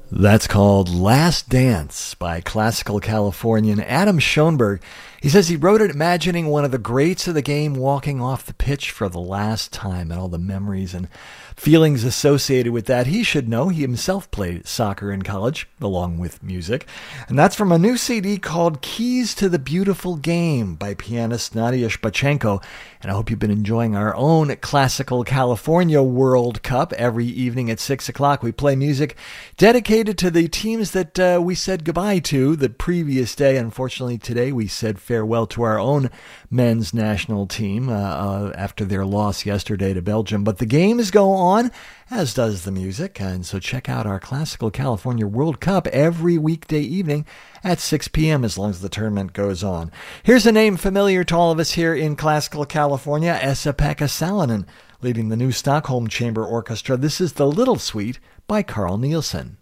That's called Last Dance by classical Californian Adam Schoenberg. He says he wrote it imagining one of the greats of the game walking off the pitch for the last time and all the memories and feelings associated with that. He should know he himself played soccer in college, along with music. And that's from a new CD called Keys to the Beautiful Game by pianist Nadia Shpachenko. And I hope you've been enjoying our own Classical California World Cup. Every evening at 6 o'clock, we play music dedicated to the teams that we said goodbye to the previous day. Unfortunately, today we said farewell to our own men's national team after their loss yesterday to Belgium. But the games go on, as does the music. And so check out our Classical California World Cup every weekday evening at 6 p.m. as long as the tournament goes on. Here's a name familiar to all of us here in Classical California, Esa-Pekka Salonen, leading the new Stockholm Chamber Orchestra. This is The Little Suite by Carl Nielsen.